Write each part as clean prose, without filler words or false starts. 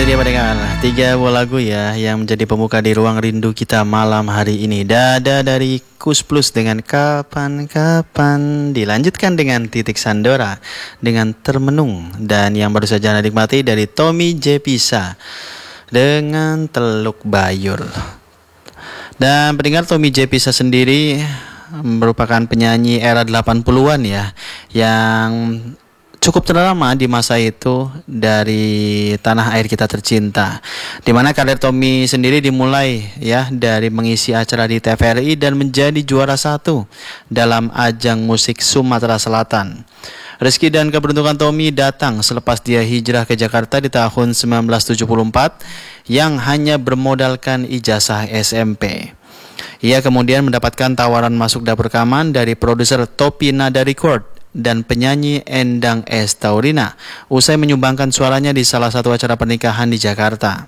itu dia pendengar, 3 buah lagu ya yang menjadi pembuka di ruang rindu kita malam hari ini. Dada dari Kus Plus dengan Kapan-Kapan, dilanjutkan dengan Titik Sandora dengan Termenung, dan yang baru saja Anda nikmati dari Tommy J. Pisa dengan Teluk Bayur. Dan pendengar, Tommy J. Pisa sendiri merupakan penyanyi era 80-an ya, yang cukup terlama di masa itu dari tanah air kita tercinta, di mana karir Tommy sendiri dimulai ya dari mengisi acara di TVRI dan menjadi juara 1 dalam ajang musik Sumatera Selatan. Rezeki dan keberuntungan Tommy datang selepas dia hijrah ke Jakarta di tahun 1974 yang hanya bermodalkan ijazah SMP. Ia kemudian mendapatkan tawaran masuk dapur rekaman dari produser Topi Nada Record dan penyanyi Endang S. Taurina usai menyumbangkan suaranya di salah satu acara pernikahan di Jakarta.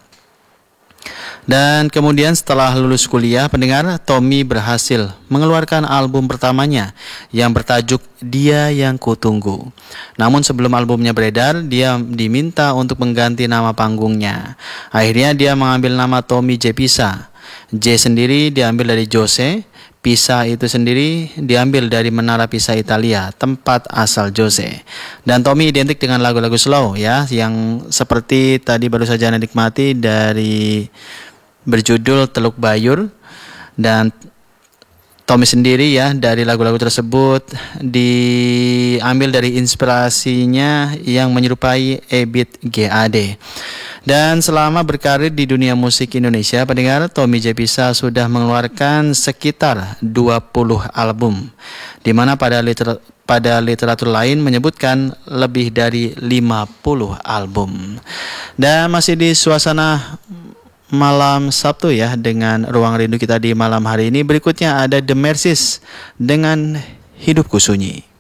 Dan kemudian setelah lulus kuliah, pendengar, Tommy berhasil mengeluarkan album pertamanya yang bertajuk Dia Yang Kutunggu. Namun sebelum albumnya beredar, dia diminta untuk mengganti nama panggungnya. Akhirnya dia mengambil nama Tommy J. Pisa. J sendiri diambil dari Jose, Pisa itu sendiri diambil dari Menara Pisa Italia, tempat asal Jose. Dan Tommy identik dengan lagu-lagu slow ya, yang seperti tadi baru saja Anda nikmati dari berjudul Teluk Bayur. Dan Tommy sendiri ya dari lagu-lagu tersebut diambil dari inspirasinya yang menyerupai Ebit GAD. Dan selama berkarir di dunia musik Indonesia, pendengar, Tommy J. Pisa sudah mengeluarkan sekitar 20 album, di mana pada literatur lain menyebutkan lebih dari 50 album. Dan masih di suasana malam Sabtu ya, dengan ruang rindu kita di malam hari ini. Berikutnya ada The Mercies dengan Hidupku Sunyi.